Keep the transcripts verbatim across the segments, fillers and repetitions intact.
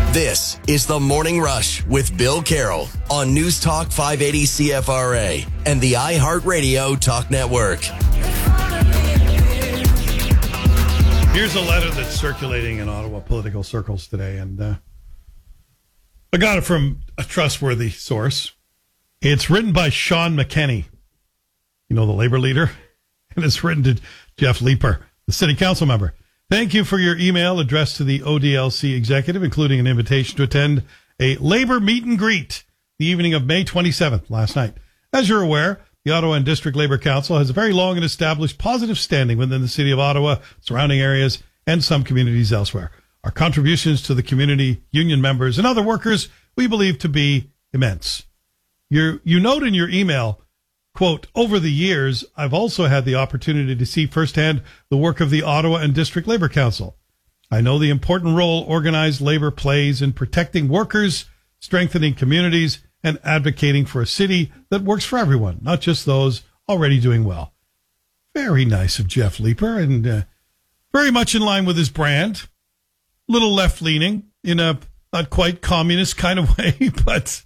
This is The Morning Rush with Bill Carroll on News Talk five eighty C F R A and the iHeartRadio Talk Network. Here's a letter that's circulating in Ottawa political circles today, and uh, I got it from a trustworthy source. It's written by Sean McKenney, you know, the Labour leader, and it's written to Jeff Leeper, the city council member. Thank you for your email addressed to the O D L C executive, including an invitation to attend a Labour meet and greet the evening of May twenty-seventh, last night. As you're aware, the Ottawa and District Labour Council has a very long and established positive standing within the city of Ottawa, surrounding areas, and some communities elsewhere. Our contributions to the community, union members, and other workers we believe to be immense. You're, you note in your email, quote, over the years, I've also had the opportunity to see firsthand the work of the Ottawa and District Labour Council. I know the important role organized labor plays in protecting workers, strengthening communities, and advocating for a city that works for everyone, not just those already doing well. Very nice of Jeff Leeper, and uh, very much in line with his brand. Little left-leaning in a not quite communist kind of way, but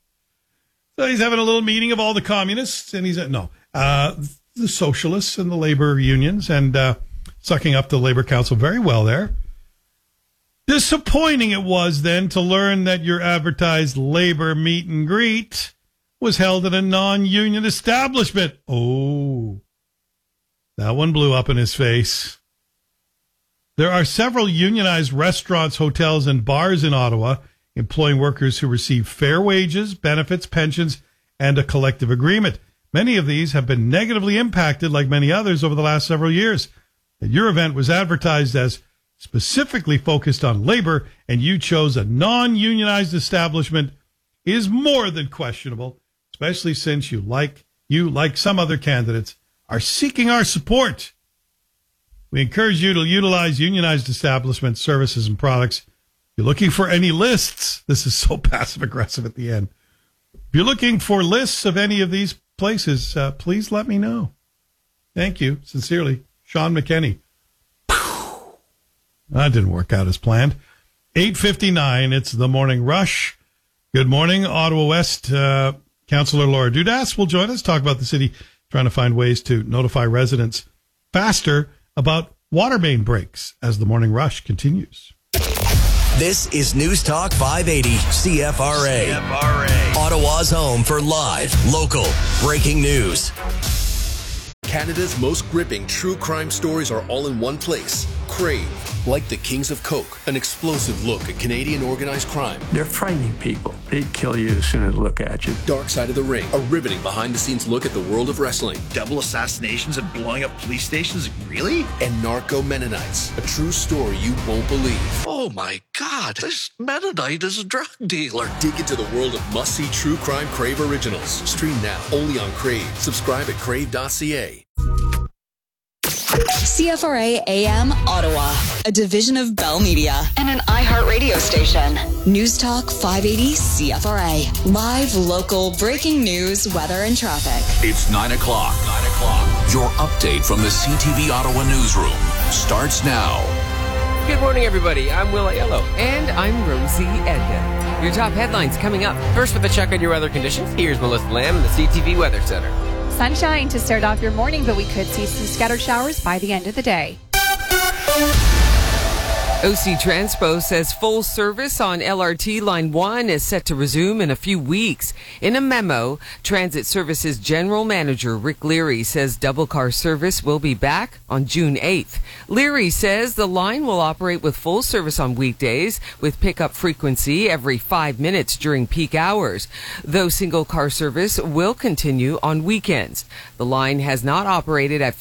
so he's having a little meeting of all the communists, and he's no, uh, the socialists and the labor unions, and uh, sucking up the Labour Council very well there. Disappointing it was then to learn that your advertised Labour meet and greet was held at a non-union establishment. Oh, that one blew up in his face. There are several unionized restaurants, hotels, and bars in Ottawa employing workers who receive fair wages, benefits, pensions, and a collective agreement. Many of these have been negatively impacted, like many others, over the last several years. And your event was advertised as specifically focused on labor, and you chose a non-unionized establishment, is more than questionable, especially since you, like you, like some other candidates, are seeking our support. We encourage you to utilize unionized establishment services and products. If you're looking for any lists, this is so passive-aggressive at the end. If you're looking for lists of any of these places, uh, please let me know. Thank you. Sincerely, Sean McKenney. That didn't work out as planned. eight fifty-nine, it's the Morning Rush. Good morning, Ottawa West. Uh, Councillor Laura Dudas will join us, talk about the city trying to find ways to notify residents faster about water main breaks as the Morning Rush continues. This is News Talk five eighty C F R A. C F R A. Ottawa's home for live, local, breaking news. Canada's most gripping true crime stories are all in one place. Crave. Like the Kings of Coke, an explosive look at Canadian organized crime. They're frightening people. They'd kill you as soon as they look at you. Dark Side of the Ring, a riveting behind-the-scenes look at the world of wrestling. Double assassinations and blowing up police stations? Really? And Narco Mennonites, a true story you won't believe. Oh my God, this Mennonite is a drug dealer. Dig into the world of must-see true crime Crave originals. Stream now, only on Crave. Subscribe at crave dot c a. C F R A A M Ottawa, a division of Bell Media and an iHeartRadio station. News Talk five eighty C F R A. Live, local, breaking news, weather, and traffic. It's nine o'clock. nine o'clock. Your update from the C T V Ottawa newsroom starts now. Good morning, everybody. I'm Will Aiello. And I'm Rosie Edna. Your top headlines coming up. First, with a check on your weather conditions, here's Melissa Lamb in the C T V Weather Center. Sunshine to start off your morning, but we could see some scattered showers by the end of the day. O C Transpo says full service on L R T Line one is set to resume in a few weeks. In a memo, Transit Services General Manager Rick Leary says double car service will be back on June eighth. Leary says the line will operate with full service on weekdays with pickup frequency every five minutes during peak hours, though single car service will continue on weekends. The line has not operated at